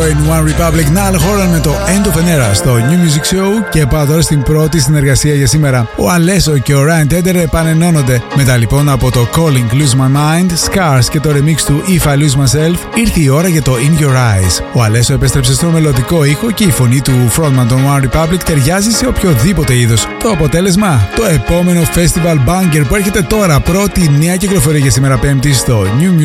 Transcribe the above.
One Republic, Niall Horan με το End of an Era στο New Music Show. Και πάω τώρα στην πρώτη συνεργασία για σήμερα. Ο Αλέσο και ο Ryan Tedder επανενώνονται. Μετά λοιπόν από το Calling Lose My Mind, Scars και το remix του If I Lose Myself, ήρθε η ώρα για το In Your Eyes. Ο Αλέσο επέστρεψε στο μελωδικό ήχο και η φωνή του frontman των One Republic ταιριάζει σε οποιοδήποτε είδος. Το αποτέλεσμα, το επόμενο festival banger που έρχεται τώρα, πρώτη νέα κυκλοφορία για σήμερα Πέμπτη στο New Music